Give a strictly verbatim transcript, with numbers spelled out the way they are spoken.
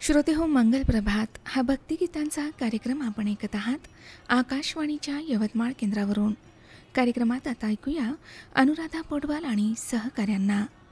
श्रोते हो, मंगल प्रभात हा भक्तिगीतांचा कार्यक्रम आपण ऐकत आहात आकाशवाणीच्या यवतमाळ केंद्रावरून. कार्यक्रमात आता ऐकूया अनुराधा पौडवाल आणि सहकाऱ्यांना.